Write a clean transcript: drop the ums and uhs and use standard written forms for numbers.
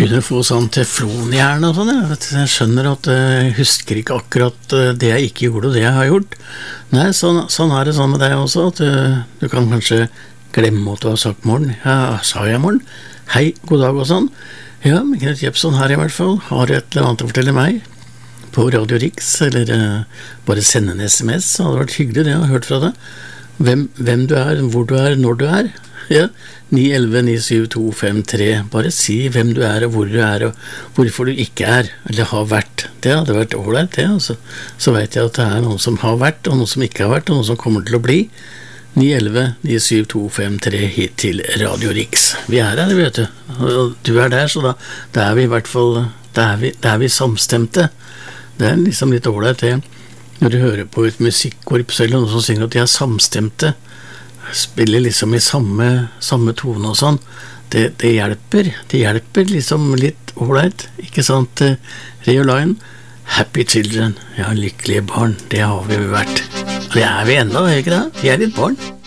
begynner å få sånn teflon i hjernen og sånn. Jeg skjønner at jeg husker ikke akkurat det jeg ikke gjorde og det jeg har gjort. Nei, sånn det sånn med deg også, at du kan kanskje glemme at du har sagt morgen. Ja, sa jeg morgen? Hei, god dag og sånn. Ja, men Knut Jepson her i hvert fall. Har et eller annet å fortelle meg på Radio Riks, eller bare sende en SMS, så hadde det vært hyggelig det å ha hørt fra deg. Hvem du er, hvor du er, når du er. Ja, 911-97253. Bare si hvem du er og hvor du er og hvorfor du ikke er, eller har vært. Det hadde vært ålreit, det. Altså. Så vet jeg at det er noen som har vært, og noen som ikke har vært, og noen som kommer til å bli. 911-97253 hit til Radio Riks. Vi er her, vet du. Og du er der, så da er vi i hvert fall, da er vi samstemte. Det er liksom litt ålreit, det. Når du hører på et musikkorps eller noen som synger at de er samstemte, spiller liksom i samme tone og sånn, det hjelper liksom litt ålreit, ikke sant? Ray og Lion, Happy Children, ja, lykkelige barn, det har vi jo vært. Og det er vi enda, ikke det? Vi er litt barn.